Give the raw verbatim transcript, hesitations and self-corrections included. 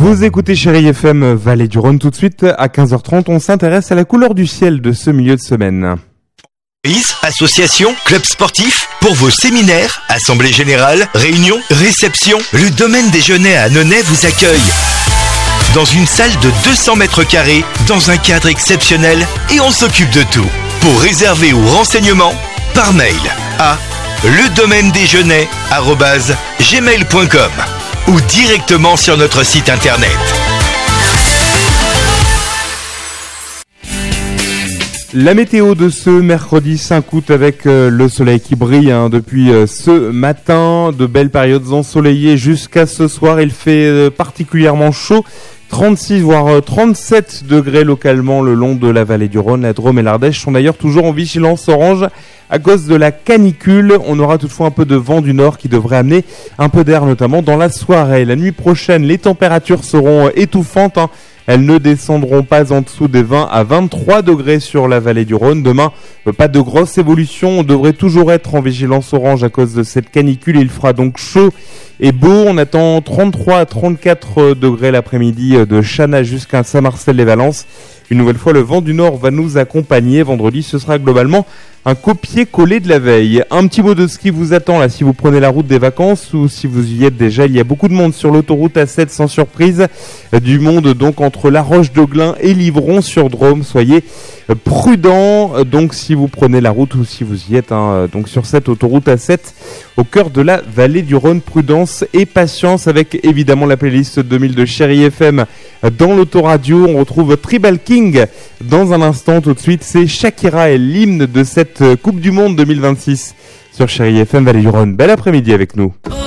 Vous écoutez Chérie F M Vallée du Rhône. Tout de suite à quinze heures trente, on s'intéresse à la couleur du ciel de ce milieu de semaine. Association, club sportif, pour vos séminaires, assemblées générales, réunions, réceptions, le domaine des Genêts à Annonay vous accueille. Dans une salle de deux cents mètres carrés, dans un cadre exceptionnel, et on s'occupe de tout. Pour réserver ou renseignements, par mail à le domaine des genêts arobase gmail point com ou directement sur notre site internet. La météo de ce mercredi cinq août avec euh, le soleil qui brille hein, depuis euh, ce matin, de belles périodes ensoleillées jusqu'à ce soir. Il fait euh, particulièrement chaud, trente-six voire euh, trente-sept degrés localement le long de la vallée du Rhône. La Drôme et l'Ardèche sont d'ailleurs toujours en vigilance orange à cause de la canicule. On aura toutefois un peu de vent du nord qui devrait amener un peu d'air notamment dans la soirée. La nuit prochaine, les températures seront étouffantes hein. Elles ne descendront pas en dessous des vingt à vingt-trois degrés sur la vallée du Rhône. Demain, pas de grosse évolution. On devrait toujours être en vigilance orange à cause de cette canicule. Il fera donc chaud et beau. On attend trente-trois à trente-quatre degrés l'après-midi de Chana jusqu'à Saint-Marcel-les-Valences. Une nouvelle fois, le vent du nord va nous accompagner. Vendredi, ce sera globalement un copier-coller de la veille. Un petit mot de ce qui vous attend là si vous prenez la route des vacances ou si vous y êtes déjà. Il y a beaucoup de monde sur l'autoroute A sept sans surprise. Du monde donc entre La Roche-de-Glin et Livron-sur-Drôme. Soyez prudents donc si vous prenez la route ou si vous y êtes hein, donc sur cette autoroute A sept au cœur de la vallée du Rhône. Prudence et patience avec évidemment la playlist deux mille de Chérie F M dans l'autoradio. On retrouve Tribal King dans un instant. Tout de suite, c'est Shakira et l'hymne de cette Coupe du Monde deux mille vingt-six sur Chérie F M Vallée du Rhône. Bel après-midi avec nous.